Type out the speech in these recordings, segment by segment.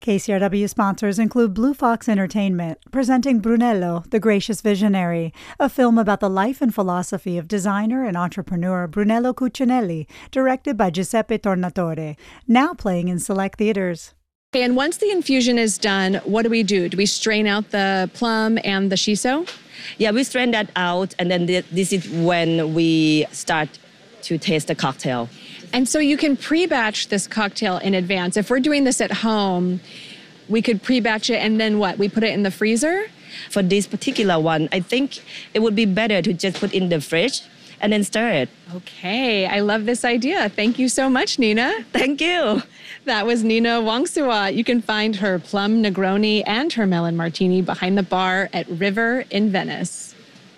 KCRW sponsors include Blue Fox Entertainment, presenting Brunello, the Gracious Visionary, a film about the life and philosophy of designer and entrepreneur Brunello Cucinelli, directed by Giuseppe Tornatore, now playing in select theaters. Okay, and once the infusion is done, what do? Do we strain out the plum and the shiso? Yeah, we strain that out, and then this is when we start to taste the cocktail. And so you can pre-batch this cocktail in advance. If we're doing this at home, we could pre-batch it and then what? We put it in the freezer? For this particular one, I think it would be better to just put in the fridge and then stir it. Okay, I love this idea. Thank you so much, Nina. Thank you. That was Nina Wongsuwa. You can find her plum Negroni and her melon martini behind the bar at River in Venice.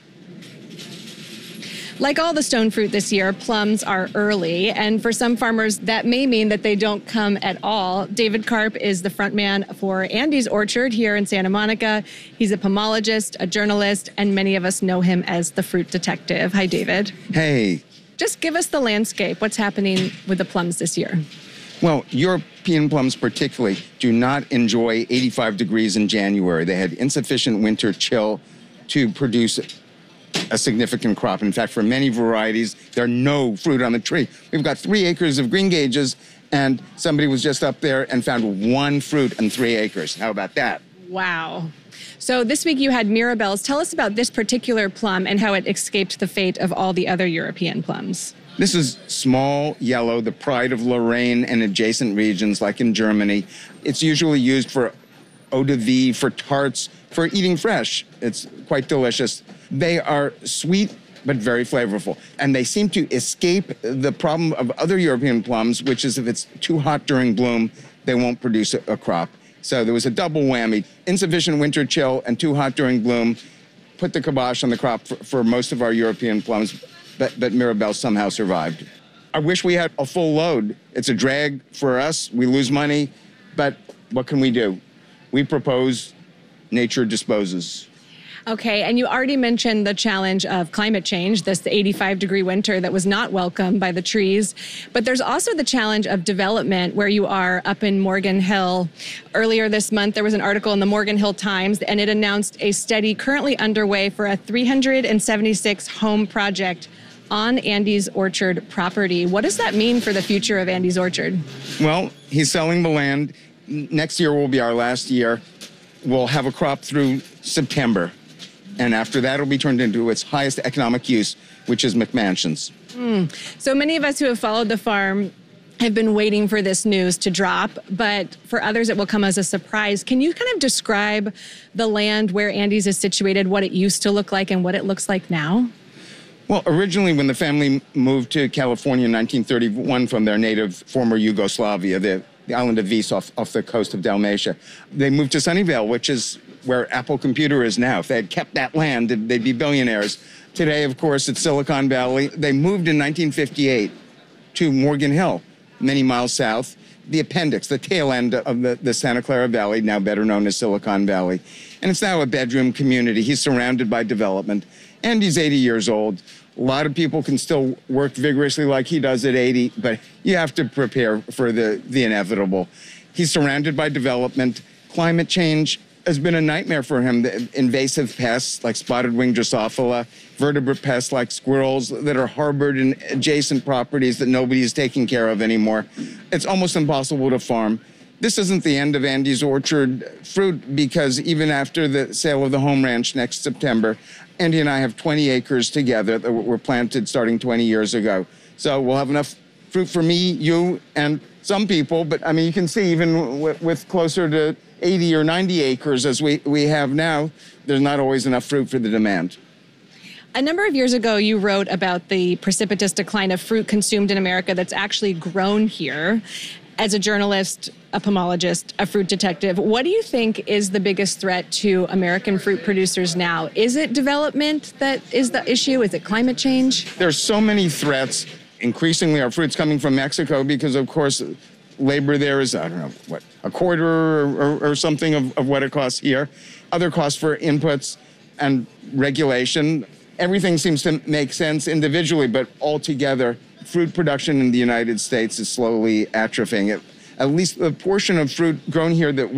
Like all the stone fruit this year, plums are early, and for some farmers, that may mean that they don't come at all. David Karp is the frontman for Andy's Orchard here in Santa Monica. He's a pomologist, a journalist, and many of us know him as the fruit detective. Hi, David. Hey. Just give us the landscape. What's happening with the plums this year? Well, European plums particularly do not enjoy 85 degrees in January. They had insufficient winter chill to produce a significant crop. In fact, for many varieties, there are no fruit on the tree. We've got 3 acres of green gages, and somebody was just up there and found 1 fruit on 3 acres. How about that? Wow. So this week you had Mirabelles. Tell us about this particular plum and how it escaped the fate of all the other European plums. This is small yellow, the pride of Lorraine and adjacent regions, like in Germany. It's usually used for eau de vie, for tarts, for eating fresh. It's quite delicious. They are sweet, but very flavorful. And they seem to escape the problem of other European plums, which is if it's too hot during bloom, they won't produce a crop. So there was a double whammy. Insufficient winter chill and too hot during bloom put the kibosh on the crop for most of our European plums, but Mirabelle somehow survived. I wish we had a full load. It's a drag for us. We lose money, but what can we do? We propose, nature disposes. Okay, and you already mentioned the challenge of climate change, this 85-degree winter that was not welcomed by the trees. But there's also the challenge of development where you are up in Morgan Hill. Earlier this month, there was an article in the Morgan Hill Times, and it announced a study currently underway for a 376-home project on Andy's Orchard property. What does that mean for the future of Andy's Orchard? Well, he's selling the land. Next year will be our last year. We'll have a crop through September. And after that, it'll be turned into its highest economic use, which is McMansions. So many of us who have followed the farm have been waiting for this news to drop, but for others, it will come as a surprise. Can you kind of describe the land where Andy's is situated, what it used to look like and what it looks like now? Well, originally, when the family moved to California in 1931 from their native former Yugoslavia, the island of Vis off the coast of Dalmatia, they moved to Sunnyvale, which is where Apple Computer is now. If they had kept that land, they'd be billionaires. Today, of course, it's Silicon Valley. They moved in 1958 to Morgan Hill, many miles south, the appendix, the tail end of the Santa Clara Valley, now better known as Silicon Valley. And it's now a bedroom community. He's surrounded by development. And he's 80 years old. A lot of people can still work vigorously like he does at 80, but you have to prepare for the inevitable. He's surrounded by development. Climate change has been a nightmare for him. The invasive pests like spotted-winged Drosophila, vertebrate pests like squirrels that are harbored in adjacent properties that nobody is taking care of anymore. It's almost impossible to farm. This isn't the end of Andy's Orchard fruit because even after the sale of the home ranch next September, Andy and I have 20 acres together that were planted starting 20 years ago. So we'll have enough fruit for me, you, and some people. But I mean, you can see even with closer to 80 or 90 acres as we have now, there's not always enough fruit for the demand. A number of years ago, you wrote about the precipitous decline of fruit consumed in America that's actually grown here. As a journalist, a pomologist, a fruit detective, what do you think is the biggest threat to American fruit producers now? Is it development that is the issue? Is it climate change? There's so many threats. Increasingly, our fruit's coming from Mexico because, of course, labor there is, I don't know, what, a quarter or something of what it costs here. Other costs for inputs and regulation. Everything seems to make sense individually, but altogether, fruit production in the United States is slowly atrophying. At least the portion of fruit grown here that